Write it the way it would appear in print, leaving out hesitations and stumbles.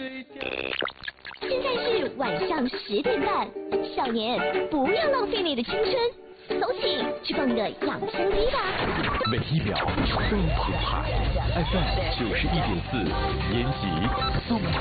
现在是晚上10点半，少年不要浪费你的青春，走起，去放个养生机吧。 每一秒都澎湃 ，FM 91.4，年级综合